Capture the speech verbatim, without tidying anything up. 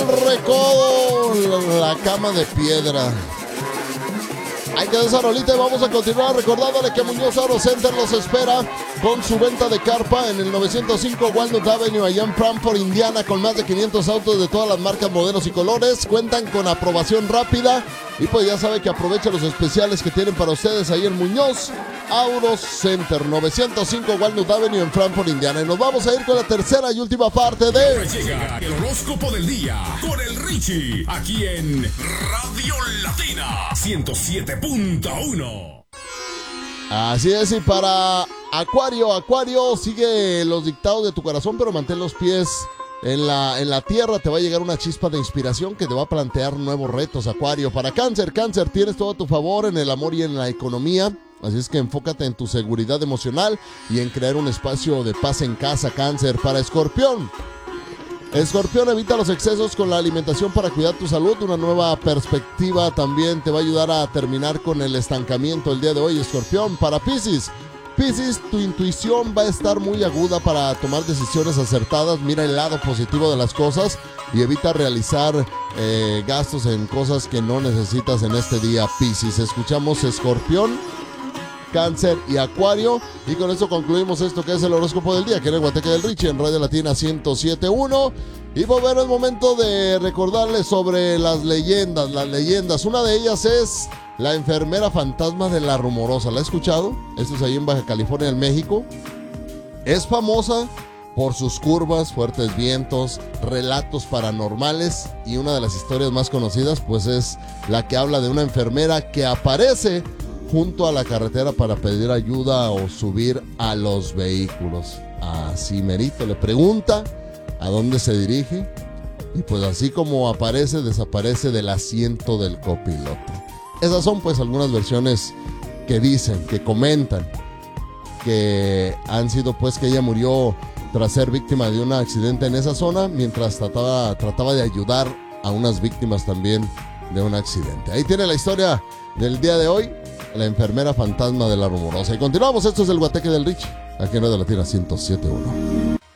el recodo, la cama de piedra. Hay que esa rolita y vamos a continuar recordándole que Muñoz Auto Center los espera con su venta de carpa en el novecientos cinco Walnut Avenue allá en Frankfort, Indiana, con más de quinientos autos de todas las marcas, modelos y colores. Cuentan con aprobación rápida y pues ya sabe que aprovecha los especiales que tienen para ustedes ahí en Muñoz Auto Center, novecientos cinco Walnut Avenue en Frankfort, Indiana. Y nos vamos a ir con la tercera y última parte de... Llega el horóscopo del día con el Richie, aquí en Radio Latina ciento siete punto uno. Así es, y para Acuario, Acuario, sigue los dictados de tu corazón, pero mantén los pies en la, en la tierra. Te va a llegar una chispa de inspiración que te va a plantear nuevos retos, Acuario. Para Cáncer, Cáncer, tienes todo a tu favor en el amor y en la economía. Así es que enfócate en tu seguridad emocional y en crear un espacio de paz en casa, Cáncer. Para Escorpión, Escorpión, evita los excesos con la alimentación para cuidar tu salud. Una nueva perspectiva también te va a ayudar a terminar con el estancamiento el día de hoy, Escorpión. Para Piscis, Piscis, tu intuición va a estar muy aguda para tomar decisiones acertadas. Mira el lado positivo de las cosas y evita realizar eh, gastos en cosas que no necesitas en este día, Piscis. Escuchamos Escorpión, Cáncer y Acuario, y con esto concluimos esto que es el horóscopo del día, que en el Guateque del Richie en Radio Latina ciento siete punto uno. Y pues bueno, es momento de recordarles sobre las leyendas, las leyendas. Una de ellas es la enfermera fantasma de La Rumorosa. ¿La he escuchado? Esto es ahí en Baja California, en México. Es famosa por sus curvas, fuertes vientos, relatos paranormales, y una de las historias más conocidas pues es la que habla de una enfermera que aparece junto a la carretera para pedir ayuda o subir a los vehículos. Así merito, le pregunta a dónde se dirige y pues así como aparece, desaparece del asiento del copiloto. Esas son pues algunas versiones que dicen, que comentan, que han sido pues que ella murió tras ser víctima de un accidente en esa zona, mientras trataba, trataba de ayudar a unas víctimas también de un accidente. Ahí tiene la historia del día de hoy, la enfermera fantasma de La Rumorosa. Y continuamos, esto es el Guateque del Richie, aquí en Radio Latina ciento siete punto uno.